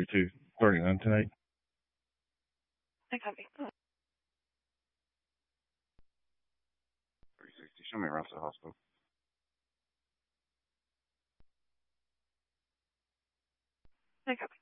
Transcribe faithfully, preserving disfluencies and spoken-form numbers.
thirty-two thirty-nine tonight. I copy. three sixty. Show me around to the hospital. I copy.